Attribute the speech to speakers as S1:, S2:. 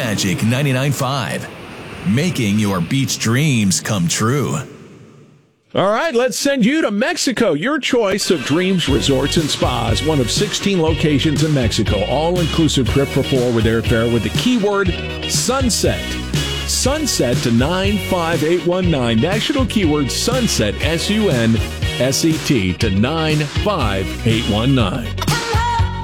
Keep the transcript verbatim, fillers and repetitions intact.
S1: Magic ninety-nine point five. Making your beach dreams come true.
S2: All right, let's send you to Mexico. Your choice of dreams, resorts, and spas. One of sixteen locations in Mexico. All-inclusive trip for four with airfare with the keyword sunset. Sunset to nine five eight one nine. National keyword sunset, S U N S E T to nine five eight one nine.